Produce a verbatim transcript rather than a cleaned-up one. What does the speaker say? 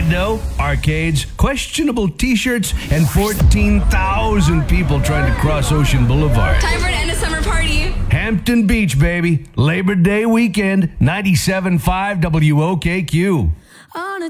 Side dough, arcades, questionable t-shirts, and fourteen thousand people trying to cross Ocean Boulevard. Time for an end of summer party. Hampton Beach, baby. Labor Day weekend, ninety-seven point five W O K Q. On a